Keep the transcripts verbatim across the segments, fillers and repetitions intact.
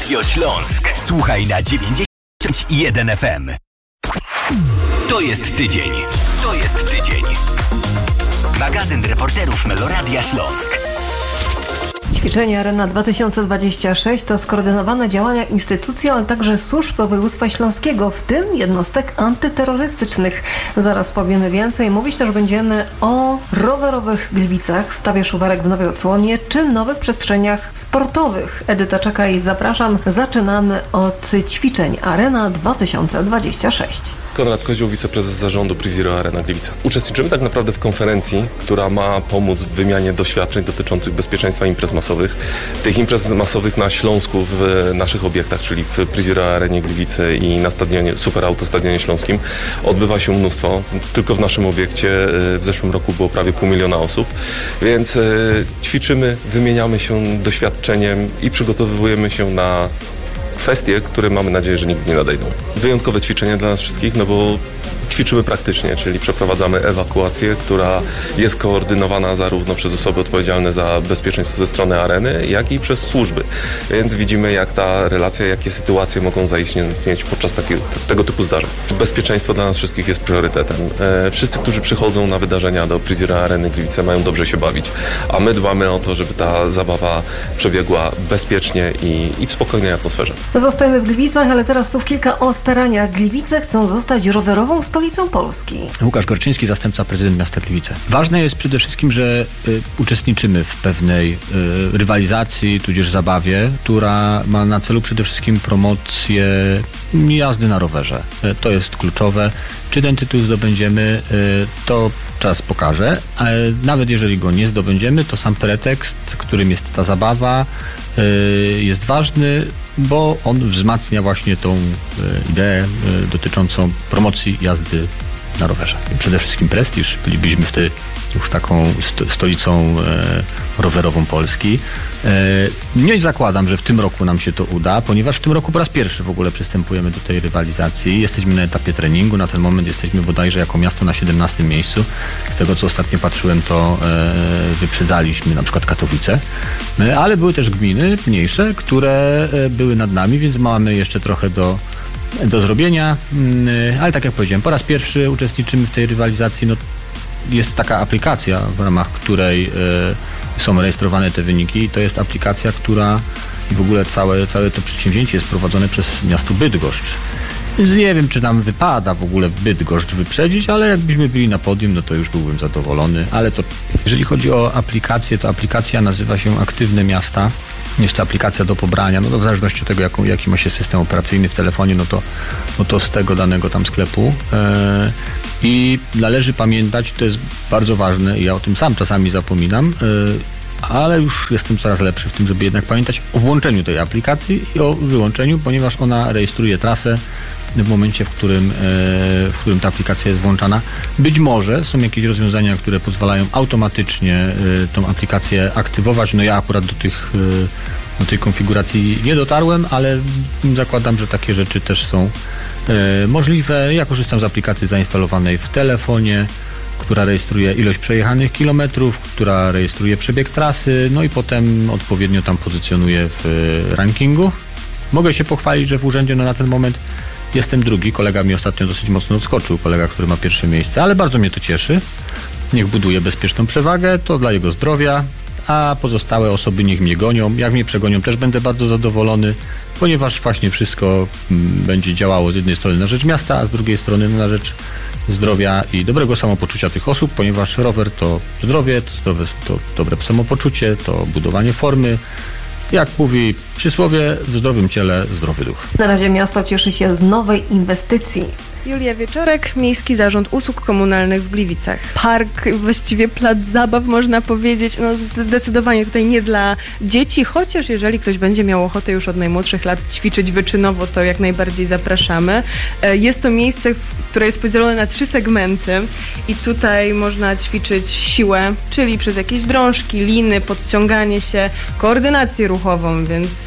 Radio Śląsk. Słuchaj na dziewięćdziesiąt jeden F M. To jest tydzień. To jest tydzień. Magazyn reporterów Meloradia Śląsk. Ćwiczenie Arena dwa tysiące dwadzieścia sześć to skoordynowane działania instytucji, ale także służb województwa śląskiego, w tym jednostek antyterrorystycznych. Zaraz powiemy więcej. Mówić też będziemy o rowerowych Gliwicach, stawie Szuwarek w Nowej Odsłonie czy nowych przestrzeniach sportowych. Edyta czeka i zapraszam. Zaczynamy od ćwiczeń Arena dwa tysiące dwadzieścia sześć. Konrad Kozioł, wiceprezes zarządu PreZero Arena Gliwice. Uczestniczymy tak naprawdę w konferencji, która ma pomóc w wymianie doświadczeń dotyczących bezpieczeństwa imprez masowych. Tych imprez masowych na Śląsku w naszych obiektach, czyli w PreZero Arenie Gliwice i na stadionie, Super Auto Stadionie Śląskim odbywa się mnóstwo. Tylko w naszym obiekcie w zeszłym roku było prawie pół miliona osób, więc ćwiczymy, wymieniamy się doświadczeniem i przygotowujemy się na kwestie, które mamy nadzieję, że nigdy nie nadejdą. Wyjątkowe ćwiczenie dla nas wszystkich, no bo ćwiczymy praktycznie, czyli przeprowadzamy ewakuację, która jest koordynowana zarówno przez osoby odpowiedzialne za bezpieczeństwo ze strony areny, jak i przez służby. Więc widzimy, jak ta relacja, jakie sytuacje mogą zaistnieć podczas takie, tego typu zdarzeń. Bezpieczeństwo dla nas wszystkich jest priorytetem. E, wszyscy, którzy przychodzą na wydarzenia do PreZero Areny Gliwice, mają dobrze się bawić, a my dbamy o to, żeby ta zabawa przebiegła bezpiecznie i, i w spokojnej atmosferze. Zostajemy w Gliwicach, ale teraz słów kilka o staraniach. Gliwice chcą zostać rowerową stolicą Polski. Łukasz Gorczyński, zastępca prezydent miasta Gliwice. Ważne jest przede wszystkim, że y, uczestniczymy w pewnej y, rywalizacji, tudzież zabawie, która ma na celu przede wszystkim promocję jazdy na rowerze. Y, to jest kluczowe. Czy ten tytuł zdobędziemy, y, to czas pokaże. Ale nawet jeżeli go nie zdobędziemy, to sam pretekst, którym jest ta zabawa, y, jest ważny, bo on wzmacnia właśnie tą y, ideę y, dotyczącą promocji jazdy na rowerze. Przede wszystkim prestiż. Bylibyśmy wtedy już taką sto, stolicą e, rowerową Polski. E, nie zakładam, że w tym roku nam się to uda, ponieważ w tym roku po raz pierwszy w ogóle przystępujemy do tej rywalizacji. Jesteśmy na etapie treningu. Na ten moment jesteśmy bodajże jako miasto na siedemnastym miejscu. Z tego, co ostatnio patrzyłem, to e, wyprzedzaliśmy na przykład Katowice. E, ale były też gminy mniejsze, które e, były nad nami, więc mamy jeszcze trochę do do zrobienia, ale tak jak powiedziałem, po raz pierwszy uczestniczymy w tej rywalizacji. No, jest taka aplikacja, w ramach której y, są rejestrowane te wyniki. To jest aplikacja, która i w ogóle całe, całe to przedsięwzięcie jest prowadzone przez miasto Bydgoszcz. Więc nie wiem, czy nam wypada w ogóle Bydgoszcz wyprzedzić, ale jakbyśmy byli na podium, no to już byłbym zadowolony. Ale to, jeżeli chodzi o aplikację, to aplikacja nazywa się Aktywne Miasta. Jest to aplikacja do pobrania, no to w zależności od tego, jaką, jaki ma się system operacyjny w telefonie, no to, no to z tego danego tam sklepu. Yy, I należy pamiętać, to jest bardzo ważne i ja o tym sam czasami zapominam, yy, ale już jestem coraz lepszy w tym, żeby jednak pamiętać o włączeniu tej aplikacji i o wyłączeniu, ponieważ ona rejestruje trasę w momencie, w którym, w którym ta aplikacja jest włączana. Być może są jakieś rozwiązania, które pozwalają automatycznie tą aplikację aktywować. No ja akurat do tych, do tej konfiguracji nie dotarłem, ale zakładam, że takie rzeczy też są możliwe. Ja korzystam z aplikacji zainstalowanej w telefonie, która rejestruje ilość przejechanych kilometrów, która rejestruje przebieg trasy, no i potem odpowiednio tam pozycjonuje w rankingu. Mogę się pochwalić, że w urzędzie no na ten moment jestem drugi. Kolega mi ostatnio dosyć mocno odskoczył, kolega, który ma pierwsze miejsce, ale bardzo mnie to cieszy. Niech buduje bezpieczną przewagę, to dla jego zdrowia, a pozostałe osoby niech mnie gonią. Jak mnie przegonią, też będę bardzo zadowolony, ponieważ właśnie wszystko będzie działało z jednej strony na rzecz miasta, a z drugiej strony na rzecz zdrowia i dobrego samopoczucia tych osób, ponieważ rower to zdrowie, to, zdrowe, to dobre samopoczucie, to budowanie formy. Jak mówi przysłowie, w zdrowym ciele zdrowy duch. Na razie miasto cieszy się z nowej inwestycji. Julia Wieczorek, Miejski Zarząd Usług Komunalnych w Gliwicach. Park, właściwie plac zabaw, można powiedzieć, no zdecydowanie tutaj nie dla dzieci, chociaż jeżeli ktoś będzie miał ochotę już od najmłodszych lat ćwiczyć wyczynowo, to jak najbardziej zapraszamy. Jest to miejsce, które jest podzielone na trzy segmenty i tutaj można ćwiczyć siłę, czyli przez jakieś drążki, liny, podciąganie się, koordynację ruchową, więc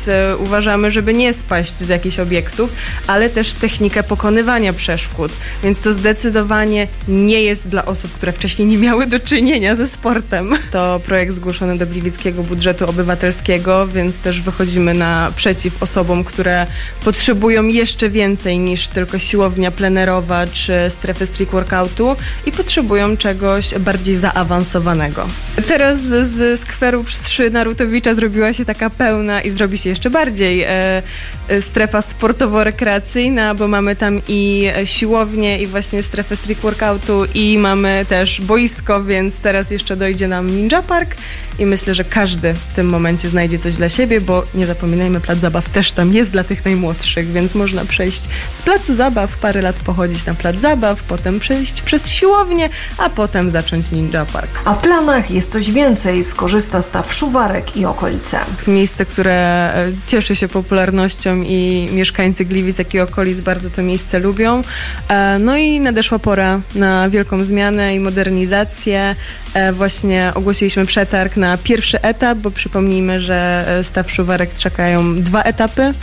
e, uważamy, żeby nie spaść z jakichś obiektów, ale też technikę pokonywania przeszkód. Więc to zdecydowanie nie jest dla osób, które wcześniej nie miały do czynienia ze sportem. To projekt zgłoszony do Gliwickiego Budżetu Obywatelskiego, więc też wychodzimy naprzeciw osobom, które potrzebują jeszcze więcej niż tylko siłownia plenerowa czy strefy street workoutu i potrzebują czegoś bardziej zaawansowanego. Teraz z skweru przy Narutowicza zrobiła się taka pełna i zrobi się jeszcze bardziej e, strefa sportowo-rekreacyjna, bo mamy tam i siłownię, i właśnie strefę street workoutu, i mamy też boisko, więc teraz jeszcze dojdzie nam Ninja Park i myślę, że każdy w tym momencie znajdzie coś dla siebie, bo nie zapominajmy, plac zabaw też tam jest dla tych najmłodszych, więc można przejść z placu zabaw, parę lat pochodzić na plac zabaw, potem przejść przez siłownię, a potem zacząć Ninja Park. A w planach jest coś więcej. Skorzysta Staw Szuwarek i okolice. Miejsce, które cieszy się popularnością i mieszkańcy Gliwic, jak i okolic bardzo to miejsce lubią. No i nadeszła pora na wielką zmianę i modernizację. Właśnie ogłosiliśmy przetarg na pierwszy etap, bo przypomnijmy, że Staw Szuwarek czekają dwa etapy,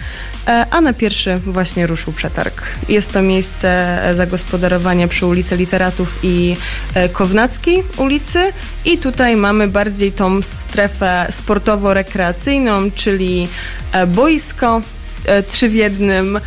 a na pierwszy właśnie ruszył przetarg. Jest to miejsce zagospodarowania przy ulicy Literatów i Kownackiej ulicy i tutaj mamy bardziej tą strefę sportowo-rekreacyjną, czyli boisko, trzy w jednym,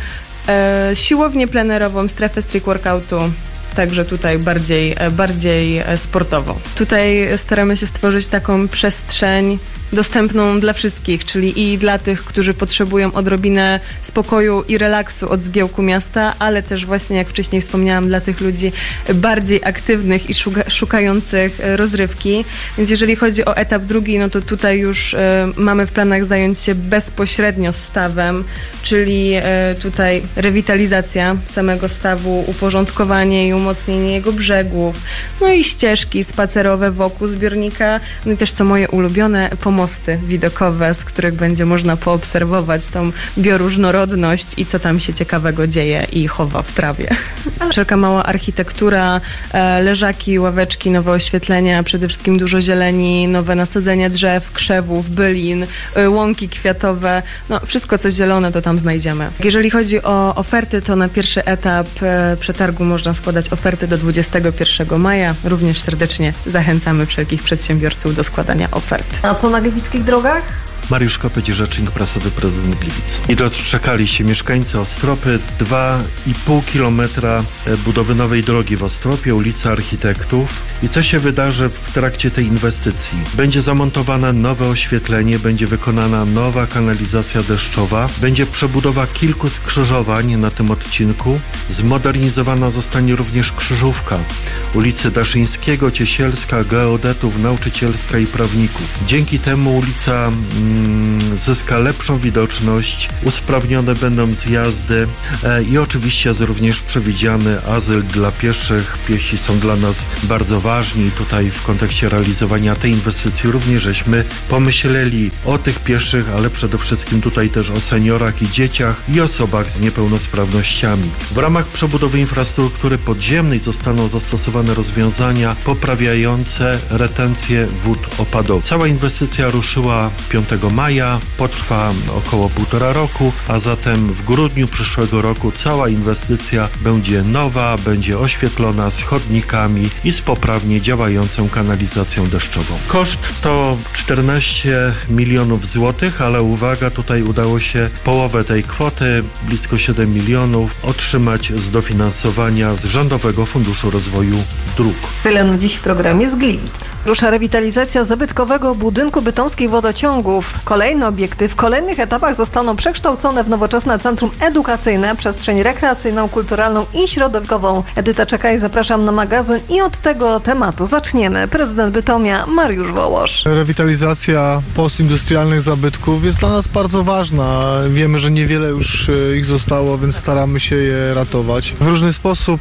siłownię plenerową, strefę street workoutu. Także tutaj bardziej, bardziej sportowo. Tutaj staramy się stworzyć taką przestrzeń dostępną dla wszystkich, czyli i dla tych, którzy potrzebują odrobinę spokoju i relaksu od zgiełku miasta, ale też właśnie, jak wcześniej wspomniałam, dla tych ludzi bardziej aktywnych i szuka, szukających rozrywki. Więc jeżeli chodzi o etap drugi, no to tutaj już y, mamy w planach zająć się bezpośrednio stawem, czyli y, tutaj rewitalizacja samego stawu, uporządkowanie i umocnienie jego brzegów, no i ścieżki spacerowe wokół zbiornika, no i też, co moje ulubione, pomosty widokowe, z których będzie można poobserwować tą bioróżnorodność i co tam się ciekawego dzieje i chowa w trawie. Wszelka mała architektura, leżaki, ławeczki, nowe oświetlenia, przede wszystkim dużo zieleni, nowe nasadzenia drzew, krzewów, bylin, łąki kwiatowe, no wszystko co zielone to tam znajdziemy. Jeżeli chodzi o oferty, to na pierwszy etap przetargu można składać oferty do dwudziestego pierwszego maja. Również serdecznie zachęcamy wszelkich przedsiębiorców do składania ofert. A co na gliwickich drogach? Mariusz Kopeć, rzecznik prasowy prezydent Gliwic. I doczekali się mieszkańcy Ostropy. dwa i pół kilometra budowy nowej drogi w Ostropie, ulica Architektów. I co się wydarzy w trakcie tej inwestycji? Będzie zamontowane nowe oświetlenie, będzie wykonana nowa kanalizacja deszczowa, będzie przebudowa kilku skrzyżowań na tym odcinku. Zmodernizowana zostanie również krzyżówka ulicy Daszyńskiego, Ciesielska, geodetów, nauczycielska i prawników. Dzięki temu ulica zyska lepszą widoczność, usprawnione będą zjazdy e, i oczywiście jest również przewidziany azyl dla pieszych. Piesi są dla nas bardzo ważni. Tutaj w kontekście realizowania tej inwestycji również żeśmy pomyśleli o tych pieszych, ale przede wszystkim tutaj też o seniorach i dzieciach i osobach z niepełnosprawnościami. W ramach przebudowy infrastruktury podziemnej zostaną zastosowane rozwiązania poprawiające retencję wód opadowych. Cała inwestycja ruszyła piątego maja, potrwa około półtora roku, a zatem w grudniu przyszłego roku cała inwestycja będzie nowa, będzie oświetlona z chodnikami i z poprawnie działającą kanalizacją deszczową. Koszt to czternaście milionów złotych, ale uwaga, tutaj udało się połowę tej kwoty, blisko siedem milionów, otrzymać z dofinansowania z Rządowego Funduszu Rozwoju Dróg. Tyle na dziś w programie z Gliwic. Rusza rewitalizacja zabytkowego budynku bytomskich wodociągów. Kolejne obiekty w kolejnych etapach zostaną przekształcone w nowoczesne centrum edukacyjne, przestrzeń rekreacyjną, kulturalną i środowiskową. Edyta Czekaj, zapraszam na magazyn i od tego tematu zaczniemy. Prezydent Bytomia Mariusz Wołosz. Rewitalizacja postindustrialnych zabytków jest dla nas bardzo ważna. Wiemy, że niewiele już ich zostało, więc staramy się je ratować. W różny sposób,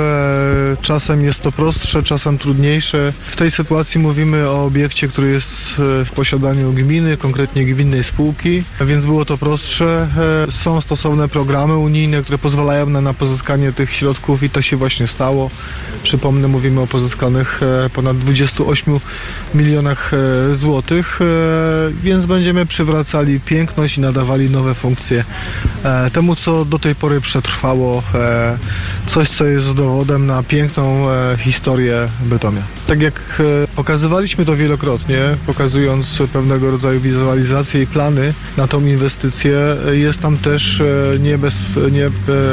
e, czasem jest to prostsze, czasem trudniejsze. W tej sytuacji mówimy o obiekcie, który jest w posiadaniu gminy, konkretnie konkretnie gminnej spółki, więc było to prostsze. Są stosowne programy unijne, które pozwalają na, na pozyskanie tych środków i to się właśnie stało. Przypomnę, mówimy o pozyskanych ponad dwudziestu ośmiu milionach złotych, więc będziemy przywracali piękność i nadawali nowe funkcje temu, co do tej pory przetrwało, coś, co jest dowodem na piękną historię Bytomia. Tak jak pokazywaliśmy to wielokrotnie, pokazując pewnego rodzaju wizualizacje i plany na tą inwestycję, jest tam też nie bez, nie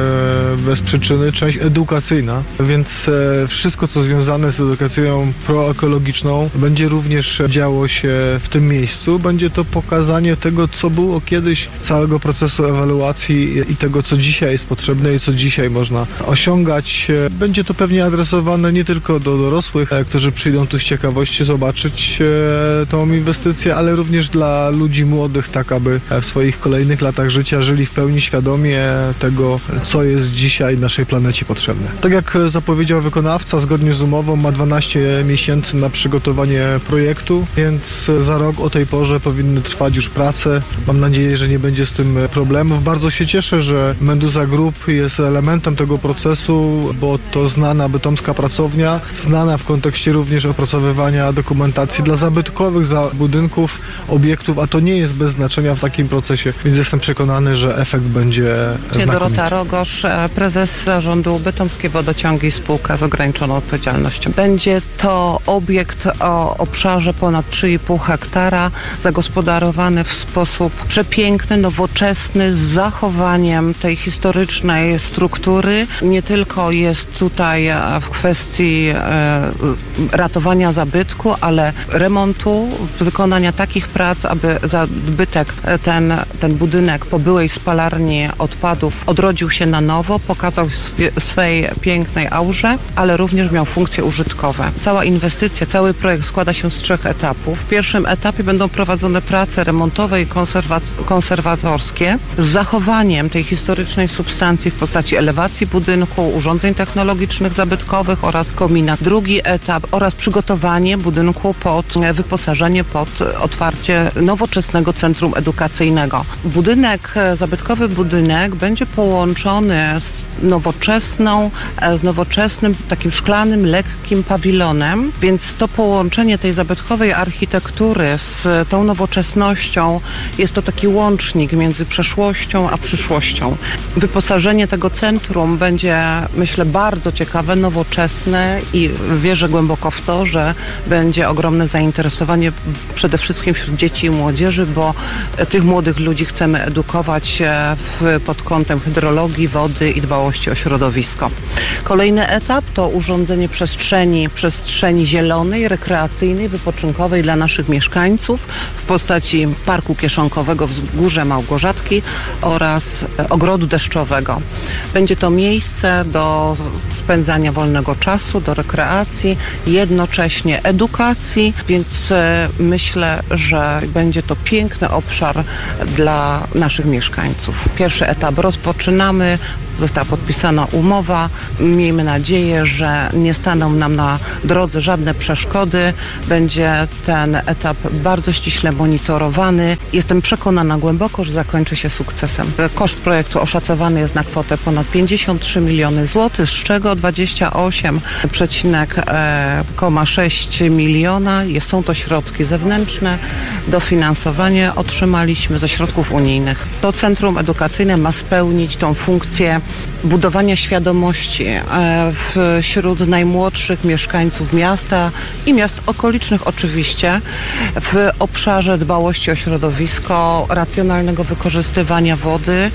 bez przyczyny część edukacyjna, więc wszystko, co związane z edukacją proekologiczną, będzie również działo się w tym miejscu. Będzie to pokazanie tego, co było kiedyś, całego procesu ewaluacji i tego, co dzisiaj jest potrzebne i co dzisiaj można osiągać. Będzie to pewnie adresowane nie tylko do dorosłych, którzy przyjdą tu z ciekawości zobaczyć tą inwestycję, ale również dla ludzi młodych, tak aby w swoich kolejnych latach życia żyli w pełni świadomie tego, co jest dzisiaj naszej planecie potrzebne. Tak jak zapowiedział wykonawca, zgodnie z umową ma dwanaście miesięcy na przygotowanie projektu, więc za rok o tej porze powinny trwać już prace. Mam nadzieję, że nie będzie z tym problemów. Bardzo się cieszę, że Meduza Group jest elementem tego procesu, bo to znana bytomska pracownia, znana w kontekście również opracowywania dokumentacji dla zabytkowych za budynków, obiektów, a to nie jest bez znaczenia w takim procesie, więc jestem przekonany, że efekt będzie znakomity. Dorota Rogosz, prezes zarządu Bytomskie Wodociągi, spółka z ograniczoną odpowiedzialnością. Będzie to obiekt o obszarze ponad trzy i pół hektara, zagospodarowany w sposób przepiękny, nowoczesny, z zachowaniem tej historycznej struktury. Nie tylko jest tutaj w kwestii e, ratowania zabytku, ale remontu, wykonania takich prac, aby zabytek, ten, ten budynek po byłej spalarni odpadów odrodził się na nowo, pokazał swie, swej pięknej aurze, ale również miał funkcje użytkowe. Cała inwestycja, cały projekt składa się z trzech etapów. W pierwszym etapie będą prowadzone prace remontowe i konserwa- konserwatorskie z zachowaniem tej historycznej substancji w postaci elewacji budynku, urządzeń technologicznych zabytkowych oraz komina. Drugi etap oraz przygotowanie budynku pod wyposażenie, pod otwarcie nowoczesnego centrum edukacyjnego. Budynek, zabytkowy budynek będzie połączony z nowoczesną, z nowoczesnym, takim szklanym, lekkim pawilonem, więc to połączenie tej zabytkowej architektury z tą nowoczesnością jest to taki łącznik między przeszłością a przyszłością. Wyposażenie tego centrum będzie, myślę, bardzo ciekawe, nowoczesne i wierzę głęboko w to, że będzie ogromne zainteresowanie przede wszystkim wśród dzieci i młodzieży, bo tych młodych ludzi chcemy edukować w, pod kątem hydrologii, wody i dbałości o środowisko. Kolejny etap to urządzenie przestrzeni, przestrzeni zielonej, rekreacyjnej, wypoczynkowej dla naszych mieszkańców w postaci parku kieszonkowego Wzgórze Małgorzatki oraz ogrodu deszczowego. Będzie to miejsce do spędzania wolnego czasu, do rekreacji, jednocześnie edukacji, więc myślę, że będzie to piękny obszar dla naszych mieszkańców. Pierwszy etap rozpoczynamy, została podpisana umowa. Miejmy nadzieję, że nie staną nam na drodze żadne przeszkody. Będzie ten etap bardzo ściśle monitorowany. Jestem przekonana głęboko, że zakończy się sukcesem. Koszt projektu oszacowany jest na kwotę ponad pięćdziesiąt trzy miliony złotych, z czego dwadzieścia osiem przecinek sześć miliona. Są to środki zewnętrzne. Dofinansowanie otrzymaliśmy ze środków unijnych. To centrum edukacyjne ma spełnić tą funkcję budowania świadomości wśród najmłodszych mieszkańców miasta i miast okolicznych oczywiście w obszarze dbałości o środowisko, racjonalnego wykorzystywania wody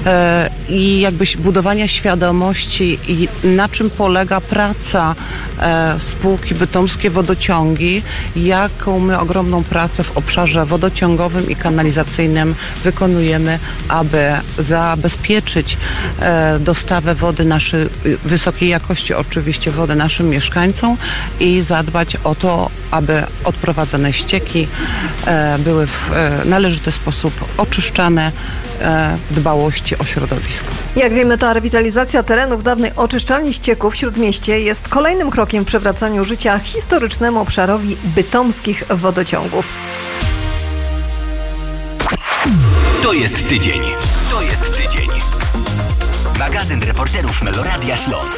i jakby budowania świadomości i na czym polega praca spółki Bytomskie Wodociągi, jaką my ogromną pracę w obszarze wodociągowym i kanalizacyjnym wykonujemy, aby zabezpieczyć dostawę wody naszej, wysokiej jakości oczywiście wody naszym mieszkańcom i zadbać o to, aby odprowadzane ścieki były w należyty sposób oczyszczane, dbałości o środowisko. Jak wiemy, ta rewitalizacja terenów dawnej oczyszczalni ścieków w Śródmieście jest kolejnym krokiem w przywracaniu życia historycznemu obszarowi bytomskich wodociągów. jest tydzień. To jest tydzień. Magazyn reporterów Meloradia Śląsk.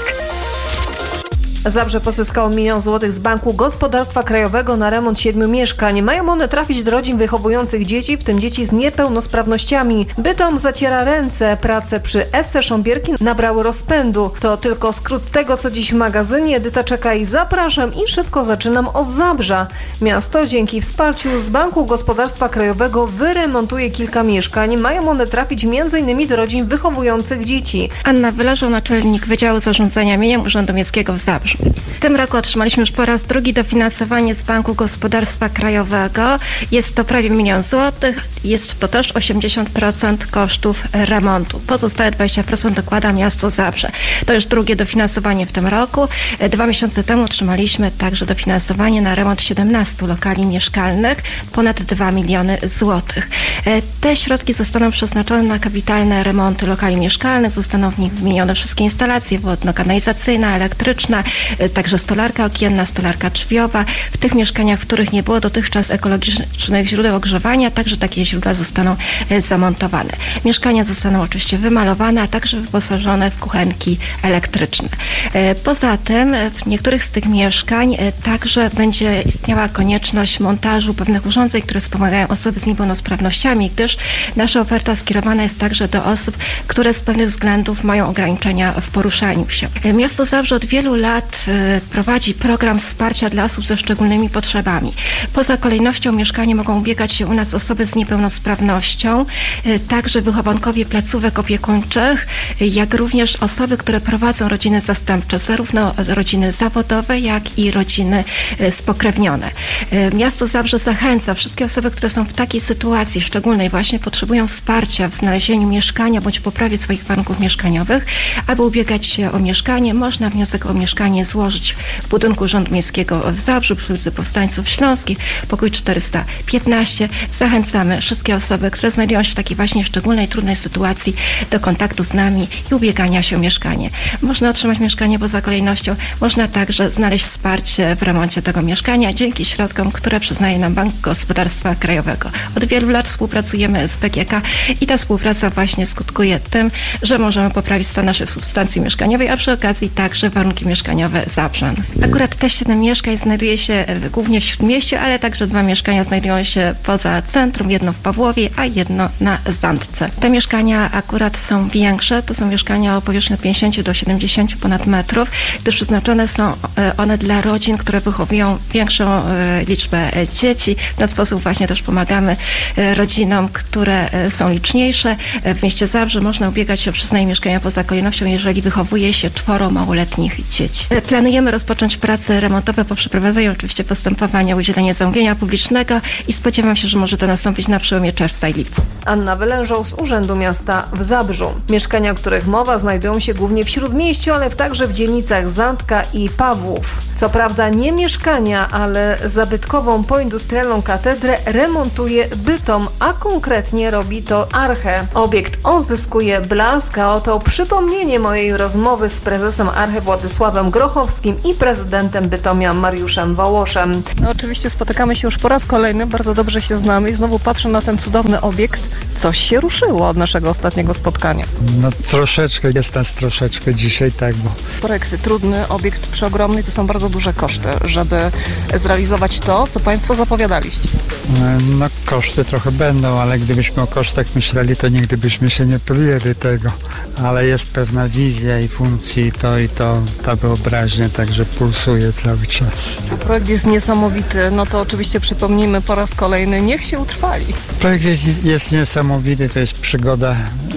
Zabrze pozyskało milion złotych z Banku Gospodarstwa Krajowego na remont siedmiu mieszkań. Mają one trafić do rodzin wychowujących dzieci, w tym dzieci z niepełnosprawnościami. Bytom zaciera ręce. Prace przy S C Sząbierki nabrały rozpędu. To tylko skrót tego, co dziś w magazynie. Edyta czeka i zapraszam i szybko zaczynam od Zabrza. Miasto dzięki wsparciu z Banku Gospodarstwa Krajowego wyremontuje kilka mieszkań. Mają one trafić między innymi do rodzin wychowujących dzieci. Anna Wyleżą, naczelnik Wydziału Zarządzania Mieniem Urzędu Miejskiego w Zabrzu. W tym roku otrzymaliśmy już po raz drugi dofinansowanie z Banku Gospodarstwa Krajowego. Jest to prawie milion złotych. Jest to też osiemdziesiąt procent kosztów remontu. Pozostałe dwadzieścia procent dokłada miasto Zabrze. To już drugie dofinansowanie w tym roku. Dwa miesiące temu otrzymaliśmy także dofinansowanie na remont siedemnastu lokali mieszkalnych. Ponad dwa miliony złotych. Te środki zostaną przeznaczone na kapitalne remonty lokali mieszkalnych. Zostaną w nich wymienione wszystkie instalacje wodno-kanalizacyjna, elektryczna, także stolarka okienna, stolarka drzwiowa. W tych mieszkaniach, w których nie było dotychczas ekologicznych źródeł ogrzewania, także takie źródła zostaną zamontowane. Mieszkania zostaną oczywiście wymalowane, a także wyposażone w kuchenki elektryczne. Poza tym w niektórych z tych mieszkań także będzie istniała konieczność montażu pewnych urządzeń, które wspomagają osoby z niepełnosprawnościami, gdyż nasza oferta skierowana jest także do osób, które z pewnych względów mają ograniczenia w poruszaniu się. Miasto Zabrze od wielu lat prowadzi program wsparcia dla osób ze szczególnymi potrzebami. Poza kolejnością mieszkania mogą ubiegać się u nas osoby z niepełnosprawnością, także wychowankowie placówek opiekuńczych, jak również osoby, które prowadzą rodziny zastępcze, zarówno rodziny zawodowe, jak i rodziny spokrewnione. Miasto Zabrze zachęca wszystkie osoby, które są w takiej sytuacji szczególnej, właśnie potrzebują wsparcia w znalezieniu mieszkania bądź poprawie swoich warunków mieszkaniowych, aby ubiegać się o mieszkanie. Można wniosek o mieszkanie złożyć w budynku Urzędu Miejskiego w Zabrzu przy ulicy Powstańców Śląskich, pokój czterysta piętnaście. Zachęcamy wszystkie osoby, które znajdują się w takiej właśnie szczególnej, trudnej sytuacji do kontaktu z nami i ubiegania się o mieszkanie. Można otrzymać mieszkanie poza kolejnością, można także znaleźć wsparcie w remoncie tego mieszkania dzięki środkom, które przyznaje nam Bank Gospodarstwa Krajowego. Od wielu lat współpracujemy z B G K i ta współpraca właśnie skutkuje tym, że możemy poprawić stan naszej substancji mieszkaniowej, a przy okazji także warunki mieszkaniowe Zabrzan. Akurat te siedem mieszkań znajduje się głównie w Śródmieściu, ale także dwa mieszkania znajdują się poza centrum, jedno w Pawłowie, a jedno na Zandce. Te mieszkania akurat są większe, to są mieszkania o powierzchni od pięćdziesięciu do siedemdziesięciu ponad metrów, gdyż przeznaczone są one dla rodzin, które wychowują większą liczbę dzieci. W ten sposób właśnie też pomagamy rodzinom, które są liczniejsze. W mieście Zabrze można ubiegać się o przyznanie mieszkania poza kolejnością, jeżeli wychowuje się czworo małoletnich dzieci. Planujemy rozpocząć prace remontowe po przeprowadzeniu oczywiście postępowania o udzielenie zamówienia publicznego i spodziewam się, że może to nastąpić na przełomie czerwca i lipca. Anna Wylężą z Urzędu Miasta w Zabrzu. Mieszkania, o których mowa, znajdują się głównie w Śródmieściu, ale także w dzielnicach Zandka i Pawłów. Co prawda nie mieszkania, ale zabytkową poindustrialną katedrę remontuje Bytom, a konkretnie robi to Arche. Obiekt odzyskuje blask, a oto przypomnienie mojej rozmowy z prezesem Arche Władysławem Grochowskim i prezydentem Bytomia Mariuszem Wołoszem. No, oczywiście spotykamy się już po raz kolejny, bardzo dobrze się znamy i znowu patrzę na ten cudowny obiekt. Coś się ruszyło od naszego ostatniego spotkania. No troszeczkę, jest nas troszeczkę dzisiaj, tak, bo... Projekt trudny, obiekt przeogromny, to są bardzo duże koszty, żeby zrealizować to, co Państwo zapowiadaliście. No koszty trochę będą, ale gdybyśmy o kosztach myśleli, to nigdy byśmy się nie podjęli tego. Ale jest pewna wizja i funkcji, to i to, ta wyobraźnia także pulsuje cały czas. Projekt jest niesamowity, no to oczywiście przypomnijmy po raz kolejny, niech się utrwali. Projekt jest, jest niesamowity, to jest przygoda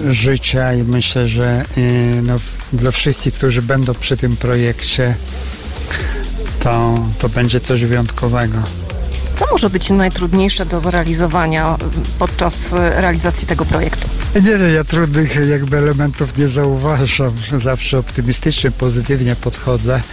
życia i myślę, że yy, no, dla wszystkich, którzy będą przy tym projekcie, to, to będzie coś wyjątkowego. Co może być najtrudniejsze do zrealizowania podczas realizacji tego projektu? Nie wiem, ja trudnych jakby elementów nie zauważam. Zawsze optymistycznie, pozytywnie podchodzę.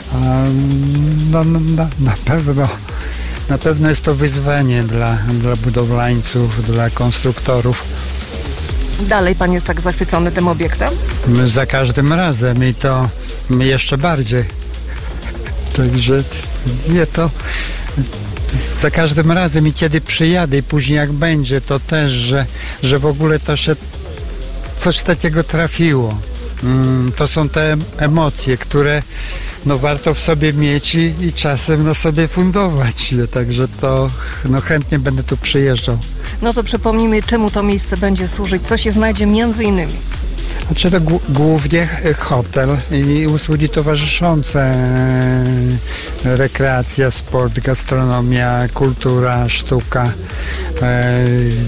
No, no, na, na pewno na pewno jest to wyzwanie dla, dla budowlańców, dla konstruktorów. Dalej Pan jest tak zachwycony tym obiektem? My za każdym razem i to my jeszcze bardziej. Także nie, to za każdym razem i kiedy przyjadę i później jak będzie, to też, że, że w ogóle to się coś takiego trafiło. Mm, to są te emocje, które no warto w sobie mieć i, i czasem no sobie fundować. Także to no chętnie będę tu przyjeżdżał. No to przypomnijmy, czemu to miejsce będzie służyć, co się znajdzie między innymi. Znaczy to g- głównie hotel i usługi towarzyszące, rekreacja, sport, gastronomia, kultura, sztuka, e,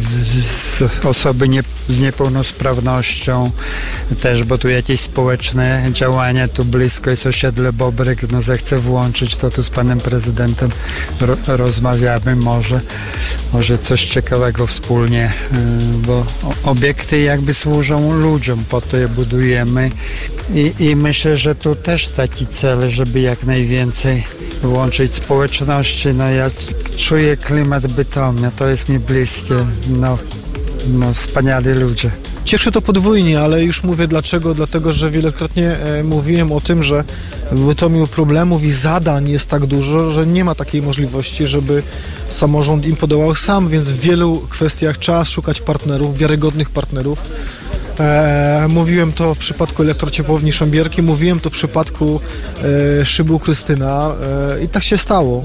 z, osoby nie, z niepełnosprawnością też, bo tu jakieś społeczne działania, tu blisko jest osiedle Bobrek, no zechcę włączyć, to tu z panem prezydentem ro, rozmawiamy, może, może coś ciekawego wspólnie, e, bo obiekty jakby służą ludziom, po to je budujemy I, i myślę, że tu też taki cel, żeby jak najwięcej łączyć społeczności. No ja czuję klimat Bytomia, to jest mi bliskie, no, no wspaniali ludzie. Cieszy to podwójnie, ale już mówię dlaczego. Dlatego, że wielokrotnie e, mówiłem o tym, że w Bytomiu problemów i zadań jest tak dużo, że nie ma takiej możliwości, żeby samorząd im podołał sam, więc w wielu kwestiach trzeba szukać partnerów, wiarygodnych partnerów. E, mówiłem to w przypadku elektrociepłowni Szambierki, mówiłem to w przypadku e, Szybu Krystyna e, i tak się stało.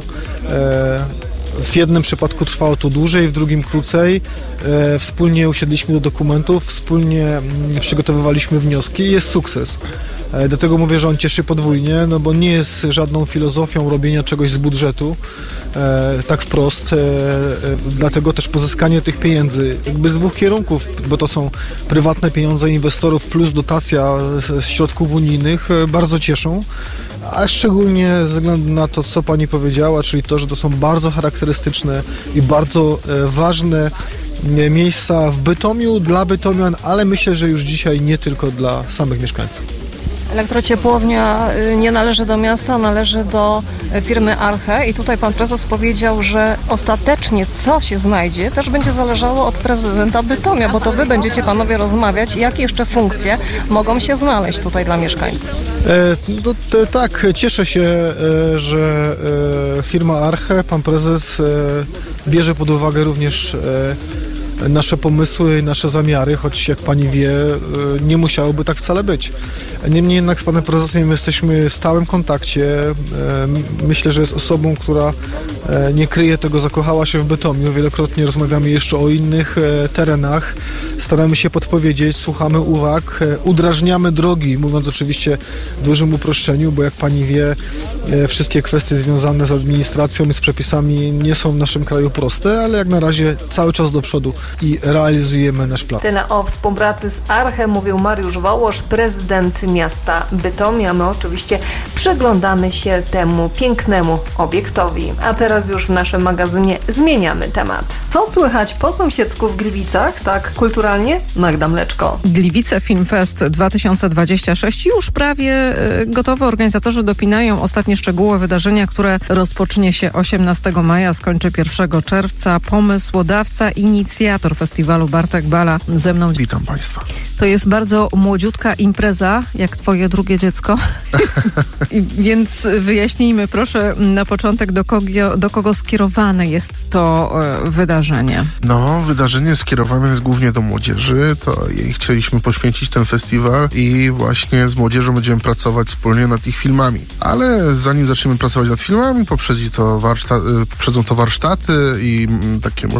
E, w jednym przypadku trwało to dłużej, w drugim krócej. E, wspólnie usiedliśmy do dokumentów, wspólnie m, przygotowywaliśmy wnioski i jest sukces. E, do tego mówię, że on cieszy podwójnie, no bo nie jest żadną filozofią robienia czegoś z budżetu, e, tak wprost. E, e, dlatego też pozyskanie tych pieniędzy jakby z dwóch kierunków, bo to są prywatne pieniądze inwestorów plus dotacja z środków unijnych, e, bardzo cieszą. A szczególnie ze względu na to, co pani powiedziała, czyli to, że to są bardzo charakterystyczne i bardzo e, ważne e, miejsca w Bytomiu, dla bytomian, ale myślę, że już dzisiaj nie tylko dla samych mieszkańców. Elektrociepłownia nie należy do miasta, należy do firmy Arche i tutaj pan prezes powiedział, że ostatecznie co się znajdzie też będzie zależało od prezydenta Bytomia, bo to wy będziecie panowie rozmawiać, jakie jeszcze funkcje mogą się znaleźć tutaj dla mieszkańców. E, no, te, tak, cieszę się, e, że e, firma Arche, pan prezes e, bierze pod uwagę również e, nasze pomysły, nasze zamiary, choć jak pani wie, nie musiałoby tak wcale być. Niemniej jednak z panem prezesem jesteśmy w stałym kontakcie. Myślę, że jest osobą, która nie kryje tego, zakochała się w Bytomiu. Wielokrotnie rozmawiamy jeszcze o innych terenach. Staramy się podpowiedzieć, słuchamy uwag, udrażniamy drogi, mówiąc oczywiście w dużym uproszczeniu, bo jak pani wie, wszystkie kwestie związane z administracją i z przepisami nie są w naszym kraju proste, ale jak na razie cały czas do przodu i realizujemy nasz plan. Tyle o współpracy z Arche mówił Mariusz Wołosz, prezydent miasta Bytomia. My oczywiście przyglądamy się temu pięknemu obiektowi. A teraz już w naszym magazynie zmieniamy temat. Co słychać po sąsiedzku w Gliwicach? Tak kulturalnie? Magda Mleczko. Gliwice Film Fest dwa tysiące dwadzieścia sześć już prawie y, gotowe. Organizatorzy dopinają ostatnie szczegóły wydarzenia, które rozpocznie się osiemnastego maja, skończy pierwszego czerwca. Pomysłodawca, inicjator festiwalu Bartek Bala ze mną. Witam Państwa. To jest bardzo młodziutka impreza, jak twoje drugie dziecko. I, więc wyjaśnijmy proszę na początek, do kogo, do kogo skierowane jest to e, wydarzenie. No, wydarzenie skierowane jest głównie do młodzieży. To jej chcieliśmy poświęcić ten festiwal i właśnie z młodzieżą będziemy pracować wspólnie nad ich filmami. Ale zanim zaczniemy pracować nad filmami, poprzedzi to warsztat, poprzedzą to warsztaty i takie